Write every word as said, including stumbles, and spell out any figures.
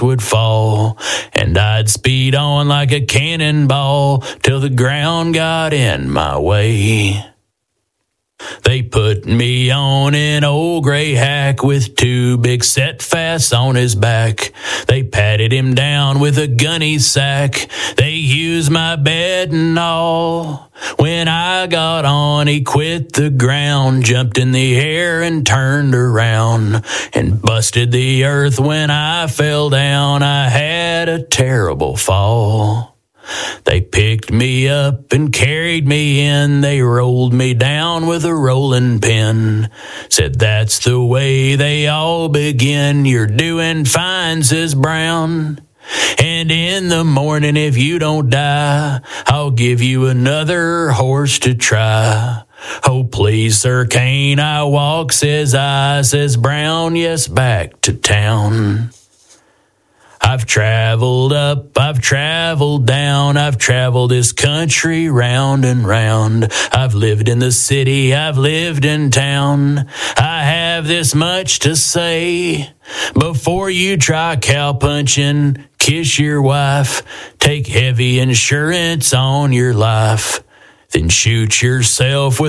would fall, and I'd speed on like a cannonball till the ground got in my way. They put me on an old gray hack with two big set fasts on his back. They patted him down with a gunny sack. They used my bed and all. When I got on, he quit the ground, jumped in the air and turned around, and busted the earth when I fell down. I had a terrible fall. They picked me up and carried me in. They rolled me down with a rolling pin. Said that's the way they all begin. You're doing fine, says Brown. And in the morning, if you don't die, I'll give you another horse to try. Oh, please, Sir Kane, I walk, says I, says Brown, yes, back to town. I've traveled up, I've traveled down, I've traveled this country round and round. I've lived in the city, I've lived in town. I have this much to say. Before you try cowpunching, kiss your wife. Take heavy insurance on your life. Then shoot yourself with